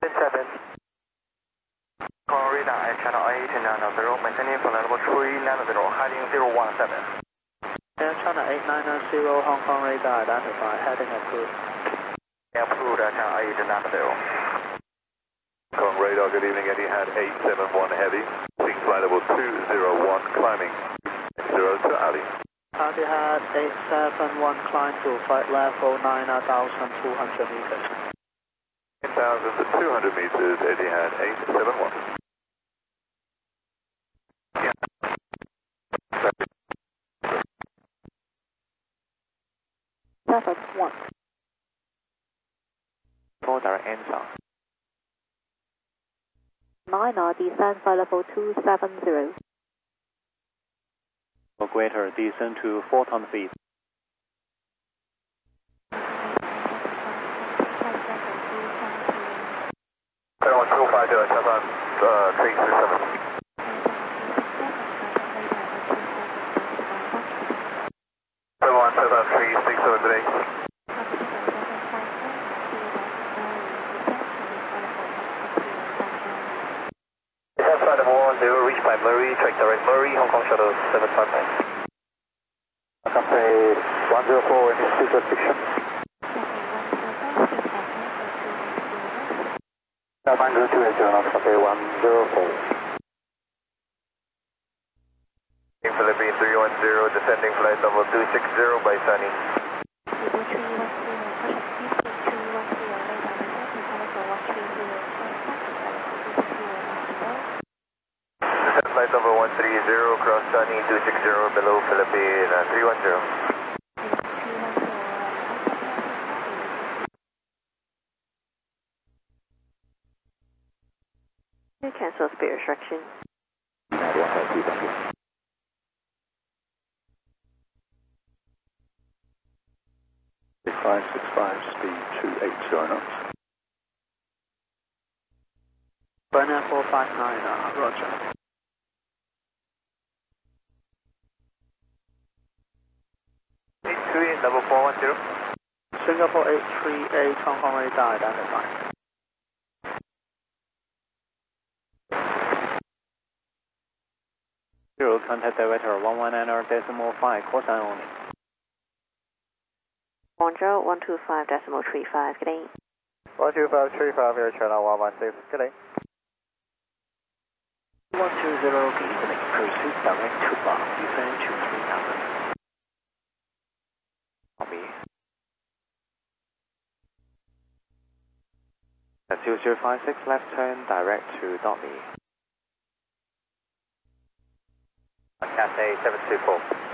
7. Radar at channel 8 990, maintaining for level 390, heading 017. Air China 8990, Hong Kong radar identified, heading approved. Approved at channel 890. Hong Kong radar, good evening, Etihad 871 heavy, seeing flight level 201, climbing 0 to Ali. Etihad 871, climb to flight level 9,200 meters. 9,200 meters, Etihad 871. Traffic 1. 4 direct answer. 9 descend flight level 270. For greater, descend to 4,000 feet. Airline 250, Southern 337. Airline 7367 today. Descent flight level 10, reach by Murray, track direct Murray, Hong Kong shuttle 759. Cafe 104, any speed restriction? Mango 280, Cafe 104. Philippines 310, descending flight level 260 by Sunny. Descent flight level 130, cross Sunny 260 below Philippine 310. Cancel speed restriction. 565, speed 280 knots. Brenner 459, roger. Level 410. Singapore 838, Hong Kong radar identified. Zero, contact director 119.5, call sign only. Bonjour 125.35, good day. 12535, Air China 116, good day. 120, good evening, proceed direct to bar, descend to 3,000. Copy. At 2056, left turn direct to Dolby. Cathay 724.